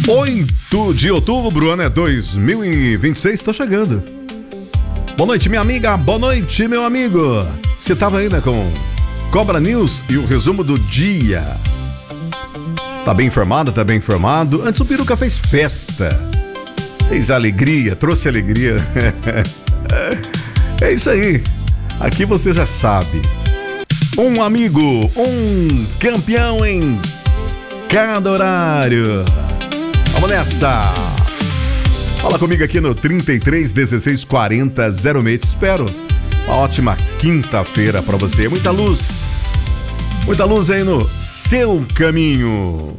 8 de outubro, ano é 2026, tô chegando. Boa noite, minha amiga, boa noite, meu amigo. Você tava aí, né, com Cobra News e o resumo do dia. Tá bem informado, tá bem informado. Antes o Biruca fez festa. Fez alegria, trouxe alegria. É isso aí. Aqui você já sabe. Um amigo, um campeão em cada horário. Vamos nessa. Fala comigo aqui no 33 16 40 06. Te espero. Uma ótima quinta-feira pra você. Muita luz aí no seu caminho.